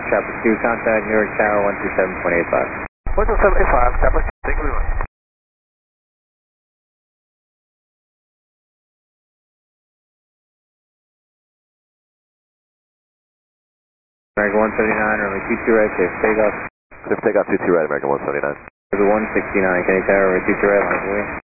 Chopper 2, contact New York Tower 127.85. 127.85, Chopper 2, thank you very much. American 179, runway 22 right, safe takeoff. Safe takeoff 22 right, American 179. American 169, can you tower runway 22 right, line away?